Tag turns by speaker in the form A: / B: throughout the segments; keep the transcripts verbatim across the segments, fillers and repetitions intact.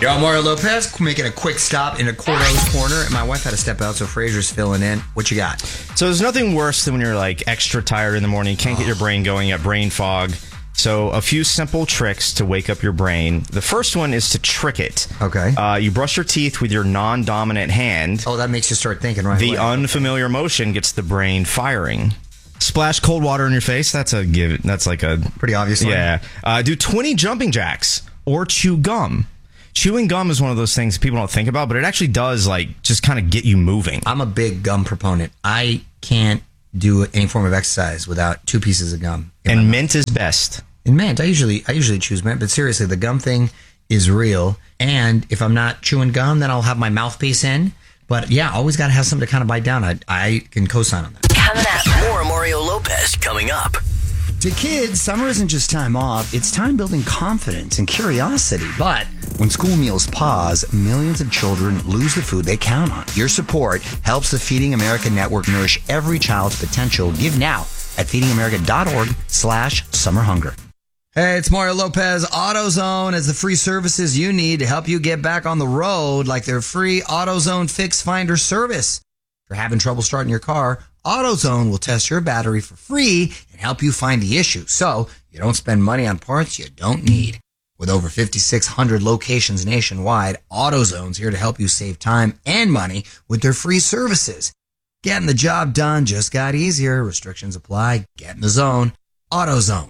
A: Yo, I'm Mario Lopez, making a quick stop into Cordo's Corner, and my wife had to step out, so Fraser's filling in. What you got?
B: So there's nothing worse than when you're like extra tired in the morning, you can't get your brain going, you got brain fog. So a few simple tricks to wake up your brain. The first one is to trick it.
A: Okay.
B: Uh, you brush your teeth with your non-dominant hand.
A: Oh, that makes you start thinking right
B: The
A: away.
B: unfamiliar motion gets the brain firing. Splash cold water in your face. That's a give. That's like a
A: Pretty obvious one.
B: Yeah. Uh, do twenty jumping jacks or chew gum. Chewing gum is one of those things people don't think about, but it actually does like just kind of get you moving.
A: I'm a big gum proponent. I can't do any form of exercise without two pieces of gum.
B: And mint is best.
A: And mint, I usually I usually choose mint, but seriously, the gum thing is real. And if I'm not chewing gum, then I'll have my mouthpiece in. But yeah, always got to have something to kind of bite down. I, I can co-sign on that.
C: Coming up, more Mario Lopez coming up.
A: To kids, summer isn't just time off, it's time building confidence and curiosity. But when school meals pause, millions of children lose the food they count on. Your support helps the Feeding America Network nourish every child's potential. Give now at feedingamerica.org slash summer hunger. Hey, it's Mario Lopez. AutoZone is the free services you need to help you get back on the road, like their free AutoZone Fix Finder service. If you're having trouble starting your car, AutoZone will test your battery for free and help you find the issue, so you don't spend money on parts you don't need. With over fifty-six hundred locations nationwide, AutoZone's here to help you save time and money with their free services. Getting the job done just got easier. Restrictions apply. Get in the zone. AutoZone.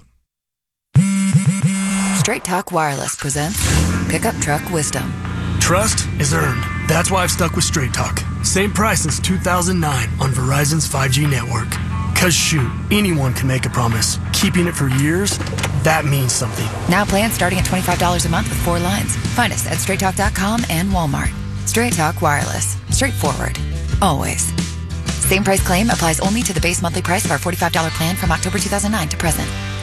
D: Straight Talk Wireless presents Pickup Truck Wisdom.
E: Trust is earned. That's why I've stuck with Straight Talk. Same price since two thousand nine on Verizon's five G network. Cause shoot, anyone can make a promise. Keeping it for years, that means something.
D: Now plans starting at twenty-five dollars a month with four lines. Find us at straight talk dot com and Walmart. Straight Talk Wireless. Straightforward. Always. Same price claim applies only to the base monthly price of our forty-five dollars plan from October two thousand nine to present.